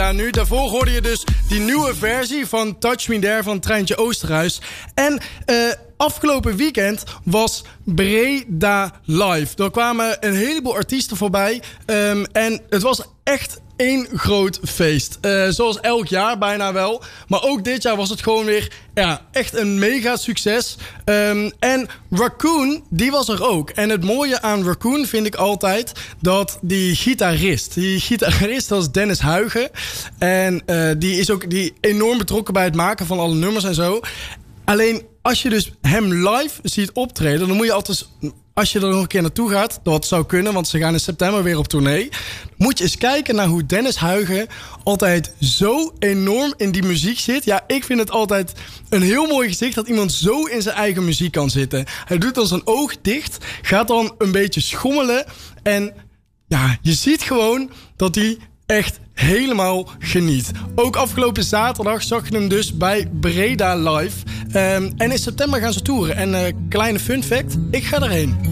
Breda nu. Daarvoor hoorde je dus die nieuwe versie van Touch Me There van Treintje Oosterhuis. En afgelopen weekend was Breda Live. Er kwamen een heleboel artiesten voorbij. En het was echt één groot feest. Zoals elk jaar bijna wel. Maar ook dit jaar was het gewoon weer echt een mega succes. En Raccoon, die was er ook. En het mooie aan Raccoon vind ik altijd dat die gitarist dat is Dennis Huigen. En die is ook enorm betrokken bij het maken van alle nummers en zo. Alleen als je dus hem live ziet optreden, dan moet je altijd, als je er nog een keer naartoe gaat, dat zou kunnen, want ze gaan in september weer op tournee, moet je eens kijken naar hoe Dennis Huigen altijd zo enorm in die muziek zit. Ja, ik vind het altijd een heel mooi gezicht dat iemand zo in zijn eigen muziek kan zitten. Hij doet dan zijn oog dicht, gaat dan een beetje schommelen en ja, je ziet gewoon dat hij echt helemaal geniet. Ook afgelopen zaterdag zag je hem dus bij Breda Live. En in september gaan ze toeren. En kleine fun fact, ik ga erheen.